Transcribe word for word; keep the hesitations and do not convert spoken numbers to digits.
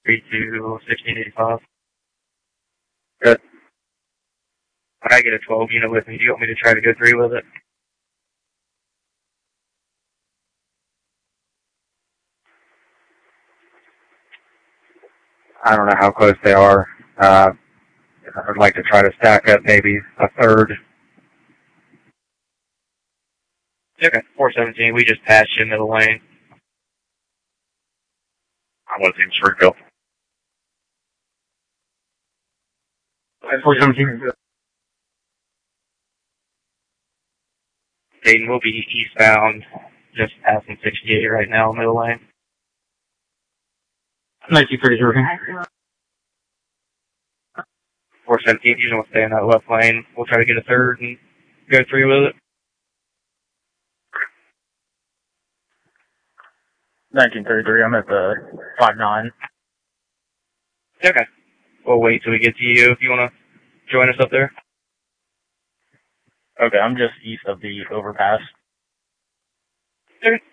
three two, sixteen eighty-five. Good. When I get a twelve unit with me, do you want me to try to go three with it? I don't know how close they are. Uh, I would like to try to stack up maybe a third. Okay, four seventeen, we just passed you middle lane. I want to see Springfield. four seventeen. Dayton will be eastbound, just passing sixty-eight right now, middle lane. nineteen thirty-three. four seventeen, you want to stay in that left lane. We'll try to get a third and go three with it. nineteen thirty-three, I'm at the five nine. Okay. We'll wait till we get to you if you want to join us up there. Okay, I'm just east of the overpass. Okay.